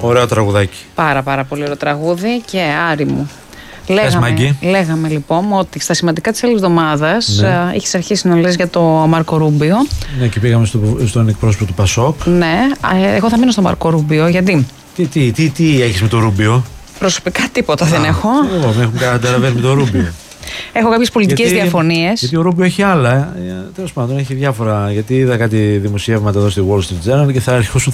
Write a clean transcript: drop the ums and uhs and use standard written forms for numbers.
Ωραίο τραγουδάκι. Πάρα πολύ ωραίο τραγούδι και Άρη μου. Λέγαμε λοιπόν ότι στα σημαντικά της άλλης εβδομάδας έχεις αρχίσει να λες για το Μάρκο Ρούμπιο. Ναι, και πήγαμε στον εκπρόσωπο του Πασόκ. Ναι, εγώ θα μείνω στο Μάρκο Ρούμπιο. Γιατί? Τι έχεις με το Ρούμπιο? Προσωπικά τίποτα δεν έχω. Εγώ με έχουν καταλαβαίνει με το Ρούμπιο. Έχω κάποιες πολιτικές διαφωνίες. Γιατί ο Ρούμπιο έχει άλλα. Τέλος πάντων, έχει διάφορα. Γιατί είδα κάτι δημοσιεύματα εδώ στη Wall Street Journal και θα αρχίσουν